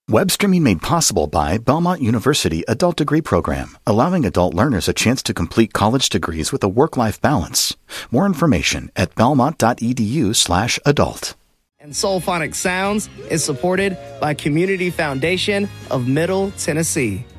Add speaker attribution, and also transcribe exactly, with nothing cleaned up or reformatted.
Speaker 1: Web streaming made possible by Belmont University Adult Degree Program, allowing adult learners a chance to complete college degrees with a work-life balance. More information at belmont.edu slash adult.
Speaker 2: And Soulphonic Sounds is supported by Community Foundation of Middle Tennessee.